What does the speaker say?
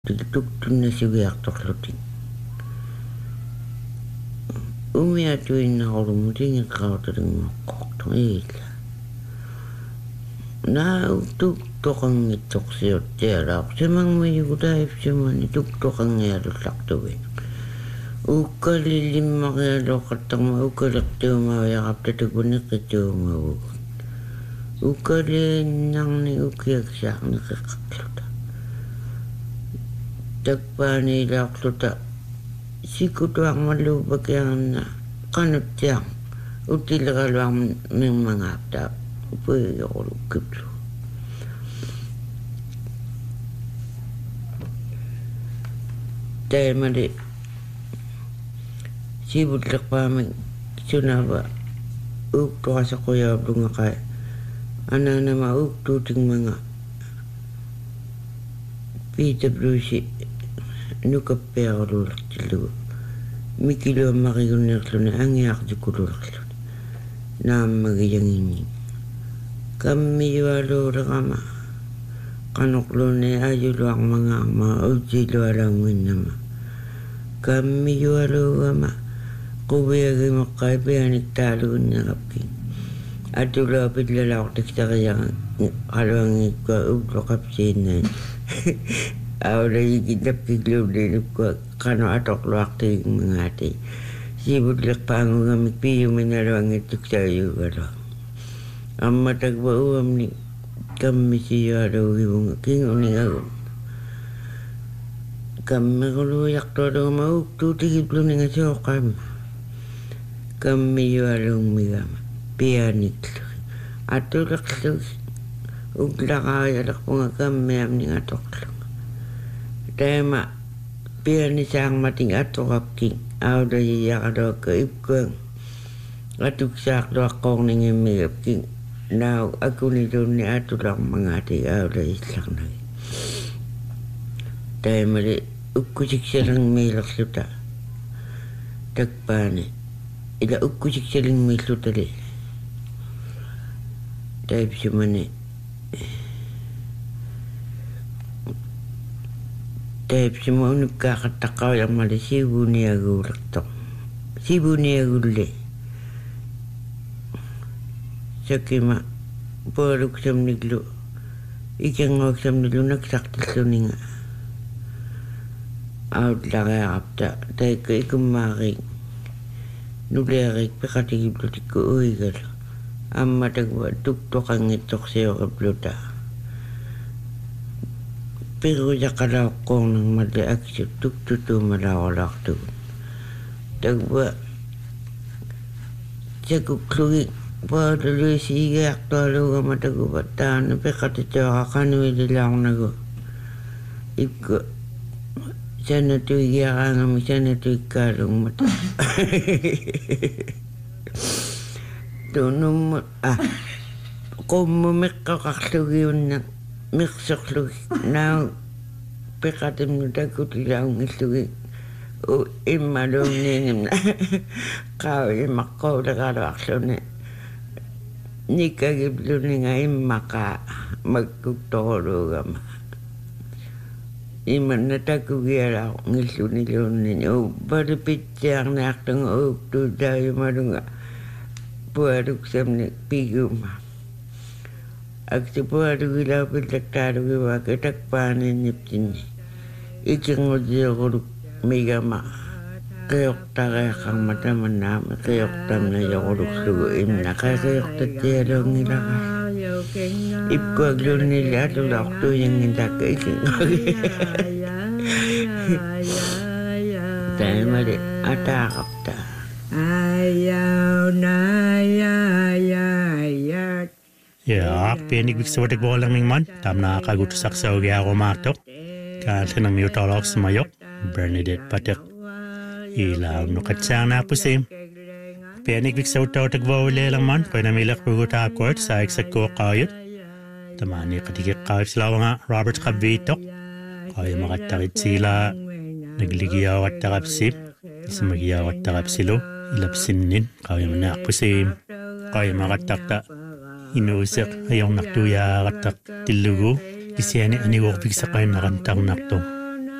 Tuktun umia tuin naurumutin kautarin kokton ila. Na tuktokan itoksiot tiara. Semang may kudai semang tuktokan ngayado saktuin. Ukalilim makayado katang ukalaktiw mawayakap tatagunik katiw mawuk. Ukalin nang ni ukiyak siyak nakakakluta. Takpani lakluta. Sikutu ang malubag yan na kanot siyang utilagal ang mga apta. Upoy ako lukiplo. Dahil mali sibut lakpaming sunaba ukto ka sa kuya bunga kay ana na maukto ting mga PWC nukape ako lulak tilo. Mikilo makikunir lo na angyak di kululak lo na magiyang ini. Kami walo rakama kanok lo na ayulo ang mga uji lo alamwin nama. Kami walo ama kubiyagi makaibayanik talo na kapkin. At ulapit lalak tikta kayang kalawang ikaw uklo kapsin na Ahora higitap kiglub din ko kano atok luwakti mga ati. Sibut lak pango kami piyo minalawang ituk sayo karo. Ang matagba uam ni kami siya araw ibong kingo ni ako. Kami kuluyak to daw maukto tigiplo ni nga siya kami. Kami yu araw migama. Piyanik. Ato laklo. Ugla kaya lakpo nga kami am ni nga toklo. Tema pia ni sang mating ato kapking au da ya kado ke ipkeng atuk sak do kong ni ngemi kapking now aku ni do ni ato lang mangati au da isak na tema le ukku sikserang melak suta takpane ila ukku sikserang melak suta le taib simane Taib semua nuka katakau yang mali sibu ni aku lektok. Sibu ni aku le. Sakima poruk sam niglu. Ikan ngok sam niglu nak sakti suninga. Out lagi apta. Taib ke ikum maring. Nulerik pekati giblu tiku uigal. Amma tagwa tuk tokang itok seyo kabluta. Pero jakala kong nang madaak siya tuk-tutu malawalak tu. Tagwa siya kuklugik padalo siya aktalo ka matagubatan pekati siya kakanoy dilang nago. Iko siya na tu iyakang siya na tu ikalong mata. Tunong mo kung mumikakaklugin na Mixoklug now pekatim no takut lang isugi o imalong ning kau imakko daga aksone nikagiblo ninga imaka magkutoro gama iman natakugira ngisuni lonin o baripitjang naktang o tu dai marunga puaruk samne piguma Aksi puadu gila pitaktaru giwa ketakpane nyiptin. Iking ujiyo kuruk megama. Kayok tagay kang mata manam. Kayok tam na yakuruk sugo imna. Kayok tatiyalo ngila ka. Ipko aglun nila tulak tu yung nginta ka iking. Dahil mali atakap ta. Ayaw na ayayayat. Ja, penig viksuutek vuolang man. Tamna kagut saksa ugia romato. Kanten ang miutolok sumayok. Bernadette patek. Ilaw no katsang na pusim. Penig viksuutek vuolang man. Kaya namilak puguta akord sa eksakko kayot. Tamani katigik kayot sila nga Robert Cavito. Kaya makatakit sila. Nagligiyaw at takapsip. Isamagiyaw at takapsilo. Ilapsinin. Kaya manak pusim. Kaya makatakta. Inuusik ayong naktuya katak tilugo. Isiani ani wak bigsa kayo nakantang nakto.